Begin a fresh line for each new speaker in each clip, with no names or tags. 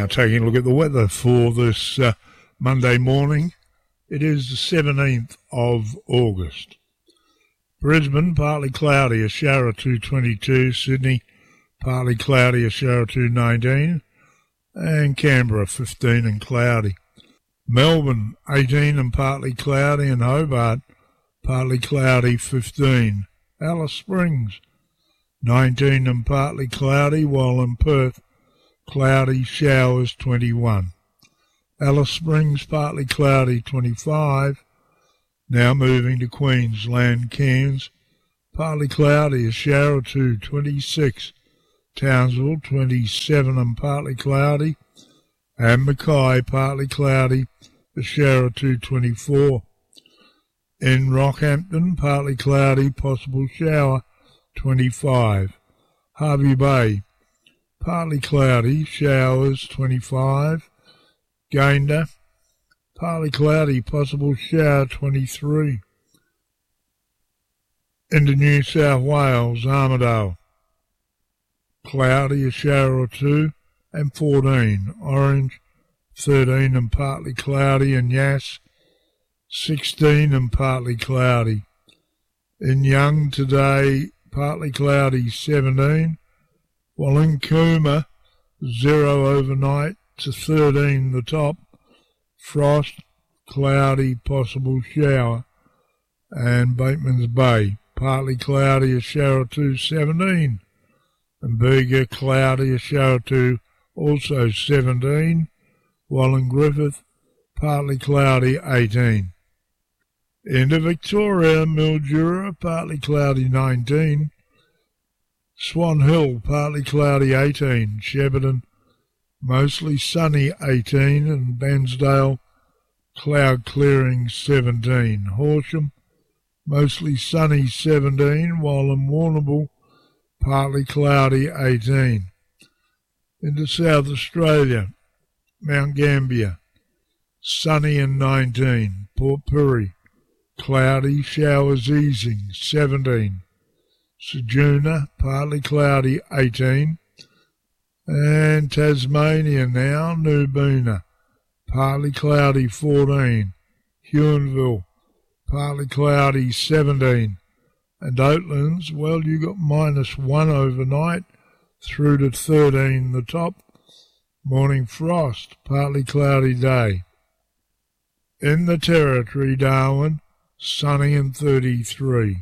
Now taking a look at the weather for this Monday morning. It is the 17th of August. Brisbane, partly cloudy, a shower or 2 22. Sydney, partly cloudy, a shower or 2 19. And Canberra, 15 and cloudy. Melbourne, 18 and partly cloudy. And Hobart, partly cloudy, 15. Alice Springs, 19 and partly cloudy, while in Perth, cloudy, showers, 21. Alice Springs, partly cloudy, 25. Now moving to Queensland, Cairns, partly cloudy, a shower or 2, 26. Townsville, 27 and partly cloudy. And Mackay, partly cloudy, a shower or 2, 24. In Rockhampton, partly cloudy, possible shower, 25. Hervey Bay, partly cloudy, showers, 25. Gayndah, partly cloudy, possible shower, 23. Into New South Wales, Armidale, cloudy, a shower or 2, and 14. Orange, 13 and partly cloudy, and Yass, 16 and partly cloudy. In Young today, partly cloudy, 17. While in Cooma, 0 overnight to 13 the top. Frost, cloudy, possible shower. And Bateman's Bay, partly cloudy, a shower or 2, 17. And Bega, cloudy, a shower or 2, also 17. While in Griffith, partly cloudy, 18. Into Victoria, Mildura, partly cloudy, 19. Swan Hill, partly cloudy, 18. Shepparton, mostly sunny, 18. And Bairnsdale, cloud clearing, 17. Horsham, mostly sunny, 17. While in Warrnambool, partly cloudy, 18. Into South Australia, Mount Gambier, sunny and 19. Port Pirie, cloudy, showers easing, 17. Ceduna, partly cloudy, 18. And Tasmania now, Nubina, partly cloudy, 14. Huonville, partly cloudy, 17. And Oatlands, well, you got -1 overnight through to 13 the top. Morning frost, partly cloudy day. In the Territory, Darwin, sunny and 33.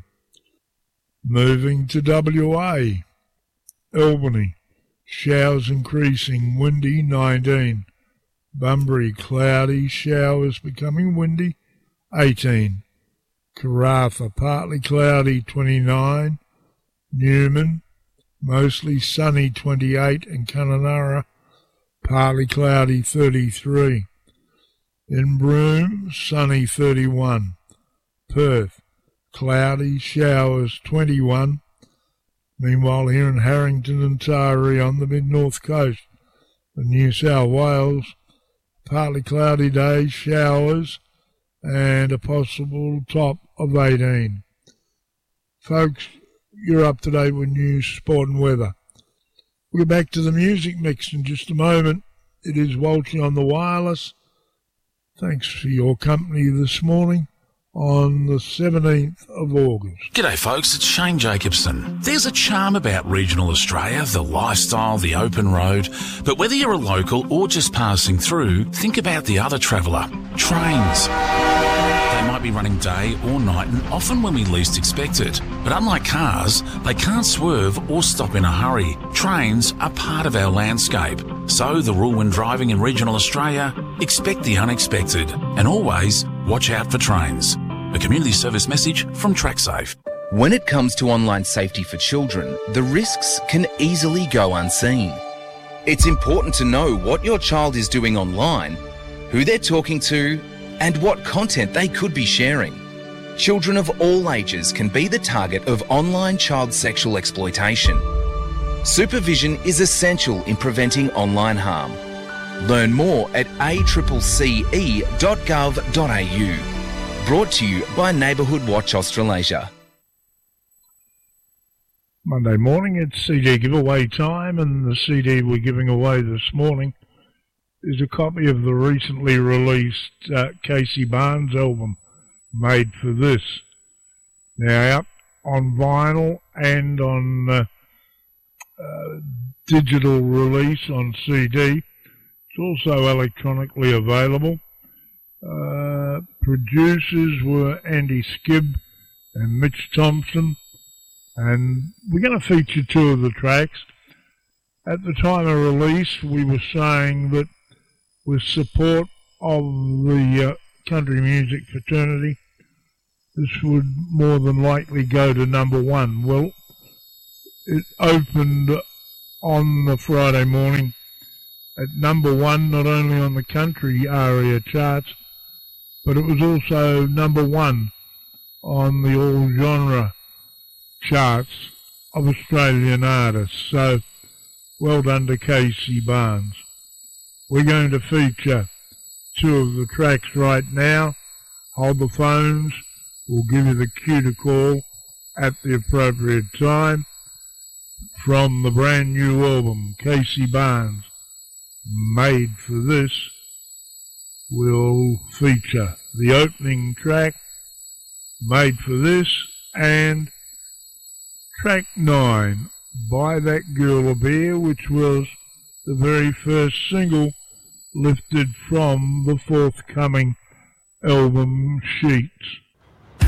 Moving to WA, Albany, showers increasing, windy, 19. Bunbury, cloudy, showers becoming windy, 18. Karratha, partly cloudy, 29. Newman, mostly sunny, 28. And Kununurra, partly cloudy, 33. In Broome, sunny, 31. Perth, cloudy, showers, 21. Meanwhile, here in Harrington and Taree on the mid-north coast of New South Wales, partly cloudy day, showers, and a possible top of 18. Folks, you're up to date with news, sport and weather. We'll get back to the music mix in just a moment. It is Walshy on the wireless. Thanks for your company this morning on the 17th of August.
G'day folks, it's Shane Jacobson. There's a charm about regional Australia, the lifestyle, the open road. But whether you're a local or just passing through, think about the other traveller. Trains. They might be running day or night and often when we least expect it. But unlike cars, they can't swerve or stop in a hurry. Trains are part of our landscape. So the rule when driving in regional Australia, expect the unexpected and always watch out for trains. A community service message from TrackSafe.
When it comes to online safety for children, the risks can easily go unseen. It's important to know what your child is doing online, who they're talking to, and what content they could be sharing. Children of all ages can be the target of online child sexual exploitation. Supervision is essential in preventing online harm. Learn more at accce.gov.au. Brought to you by Neighbourhood Watch Australasia.
Monday morning, it's CD giveaway time, and the CD we're giving away this morning is a copy of the recently released Casey Barnes album, Made for This. Now out on vinyl and on digital release on CD. It's also electronically available. Producers were Andy Skibb and Mitch Thompson, and we're going to feature two of the tracks. At the time of release, we were saying that with support of the country music fraternity, this would more than likely go to number one. Well, it opened on the Friday morning at number one, not only on the country ARIA charts, but it was also number one on the all-genre charts of Australian artists. So, well done to Casey Barnes. We're going to feature two of the tracks right now. Hold the phones. We'll give you the cue to call at the appropriate time. From the brand new album, Casey Barnes, Made for This, we'll feature the opening track, Made for This, and track 9, Buy That Girl a Beer, which was the very first single lifted from the forthcoming album Sheets.